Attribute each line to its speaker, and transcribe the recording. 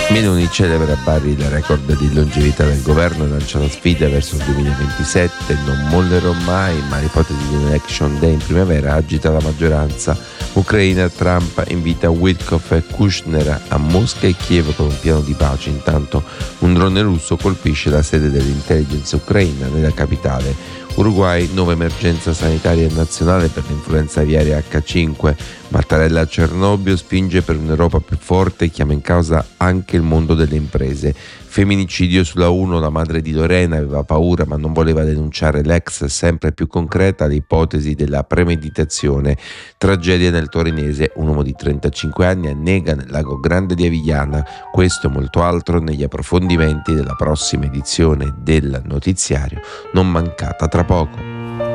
Speaker 1: Meloni celebra a Bari il record di longevità del governo e lancia la sfida verso il 2027. Non mollerò mai, ma l'ipotesi di un election day in primavera agita la maggioranza. Ucraina, Trump invita Witkoff e Kushner a Mosca e Kiev con un piano di pace. Intanto un drone russo colpisce la sede dell'intelligence ucraina nella capitale. Uruguay, nuova emergenza sanitaria nazionale per l'influenza aviaria H5. Mattarella a Cernobbio spinge per un'Europa più forte e chiama in causa anche il mondo delle imprese. Femminicidio sulla 1, la madre di Lorena aveva paura ma non voleva denunciare l'ex, sempre più concreta l'ipotesi della premeditazione. Tragedia nel torinese, un uomo di 35 anni annega nel lago Grande di Avigliana. Questo e molto altro negli approfondimenti della prossima edizione del notiziario, non mancata tra poco.